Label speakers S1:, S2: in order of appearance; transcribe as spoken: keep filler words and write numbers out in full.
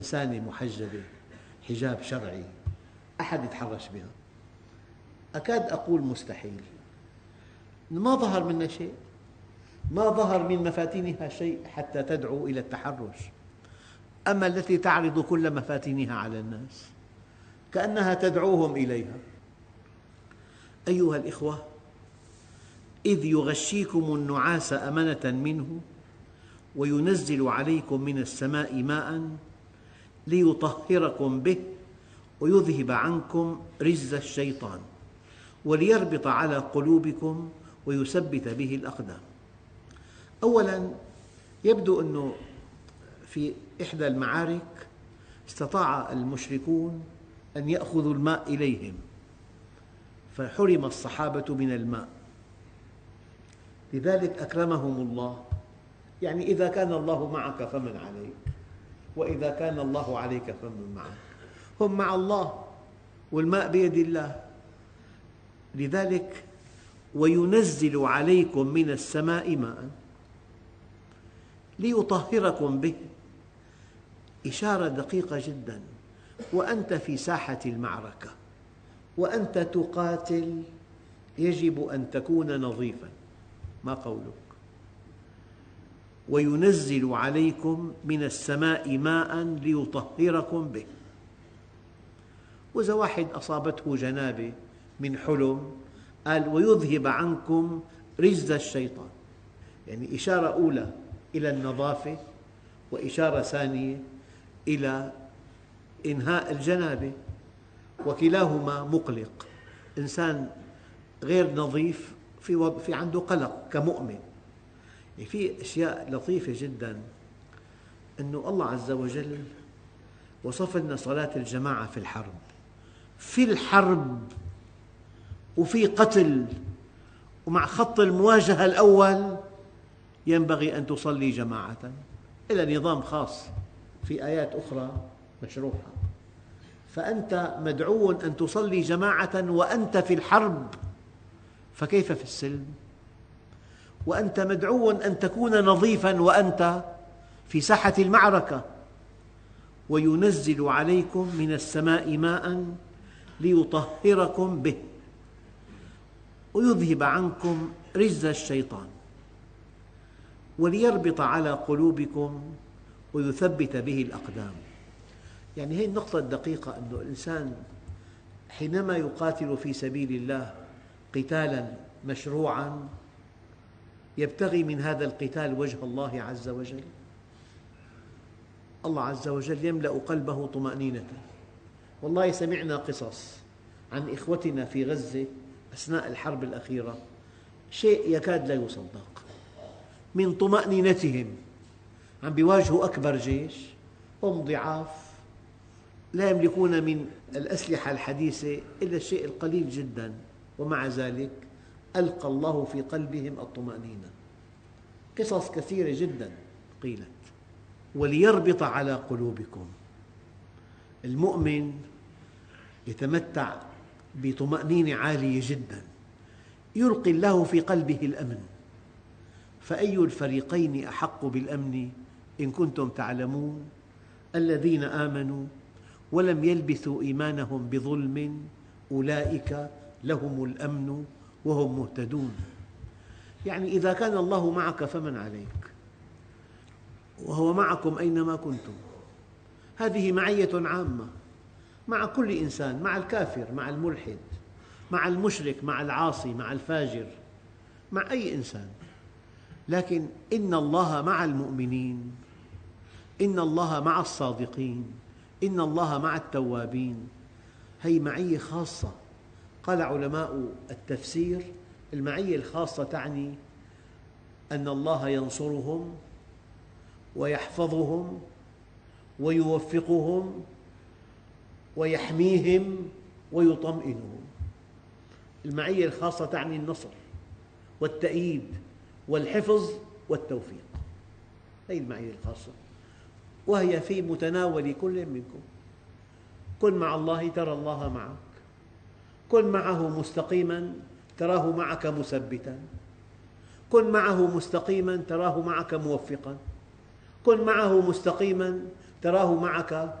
S1: إنسانة محجبة حجاب شرعي أحد يتحرش بها، أكاد أقول مستحيل. ما ظهر منها شيء، ما ظهر من مفاتنها شيء حتى تدعو إلى التحرش. أما التي تعرض كل مفاتنها على الناس كأنها تدعوهم إليها. أيها الإخوة، إذ يغشيكم النعاس أمنة منه وينزل عليكم من السماء ماء ليطهركم به ويذهب عنكم رجز الشيطان وليربط على قلوبكم ويثبت به الأقدام. أولاً، يبدو أنه في إحدى المعارك استطاع المشركون أن يأخذوا الماء إليهم، فحرم الصحابة من الماء، لذلك أكرمهم الله. يعني إذا كان الله معك فمن عليك، وإذا كان الله عليك فمن معك. هم مع الله والماء بيد الله. لذلك وينزل عليكم من السماء ماء ليطهركم به، إشارة دقيقة جدا. وأنت في ساحة المعركة وأنت تقاتل يجب أن تكون نظيفا. ما قولك؟ وينزل عليكم من السماء ماء ليطهركم به. وإذا واحد أصابته جنابة من حلم قال ويذهب عنكم رجز الشيطان، يعني إشارة أولى إلى النظافة، وإشارة ثانية إلى إنهاء الجنابة، وكلاهما مقلق. إنسان غير نظيف في في عنده قلق كمؤمن. في أشياء لطيفة جدا، أن الله عز وجل وصف لنا صلاة الجماعة في الحرب. في الحرب وفي قتل ومع خط المواجهة الأول ينبغي أن تصلي جماعة، إلى نظام خاص في آيات أخرى مشروحة. فأنت مدعو أن تصلي جماعة وأنت في الحرب، فكيف في السلم؟ وأنت مدعو أن تكون نظيفاً وأنت في ساحة المعركة. وينزل عليكم من السماء ماء ليطهركم به ويذهب عنكم رجز الشيطان وليربط على قلوبكم ويثبت به الأقدام. يعني هذه النقطة الدقيقة، أن الإنسان حينما يقاتل في سبيل الله قتالاً مشروعاً يبتغي من هذا القتال وجه الله عز وجل، الله عز وجل يملأ قلبه طمأنينة. والله سمعنا قصص عن إخوتنا في غزة أثناء الحرب الأخيرة، شيء يكاد لا يصدق من طمأنينتهم. عم بيواجهوا أكبر جيش، هم ضعاف، لا يملكون من الأسلحة الحديثة إلا الشيء القليل جدا، ومع ذلك ألقى الله في قلبهم الطمأنينة. قصص كثيرة جدا قيلت. وليربط على قلوبكم. المؤمن يتمتع بطمأنينة عالية جدا، يلقي الله في قلبه الأمن. فأي الفريقين أحق بالأمن إن كنتم تعلمون الذين آمنوا ولم يلبثوا إيمانهم بظلم أولئك لهم الأمن وهم مهتدون. يعني إذا كان الله معك فمن عليك، وهو معكم أينما كنتم. هذه معية عامة مع كل إنسان، مع الكافر، مع الملحد، مع المشرك، مع العاصي، مع الفاجر، مع أي إنسان. لكن إن الله مع المؤمنين، إن الله مع الصادقين، إن الله مع التوابين. هذه معية خاصة. قال علماء التفسير المعية الخاصة تعني أن الله ينصرهم ويحفظهم ويوفقهم ويحميهم ويطمئنهم. المعية الخاصة تعني النصر والتأييد والحفظ والتوفيق. هذه المعية الخاصة، وهي في متناول كل منكم. كن مع الله ترى الله معك، كن معه مستقيما تراه معك مثبتا، كن معه مستقيما تراه معك موفقا، كن معه مستقيما تراه معك